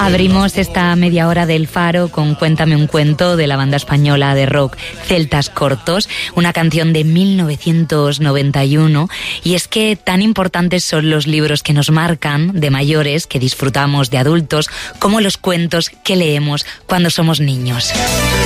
Abrimos esta media hora del Faro con Cuéntame un cuento de la banda española de rock Celtas Cortos, una canción de 1991. Y es que tan importantes son los libros que nos marcan de mayores, que disfrutamos de adultos, como los cuentos que leemos cuando somos niños.